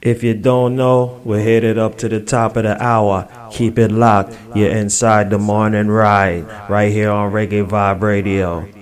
If you don't know, we're headed up to the top of the hour. Keep it locked. You're inside the morning ride, right here on Reggae Vibe Radio.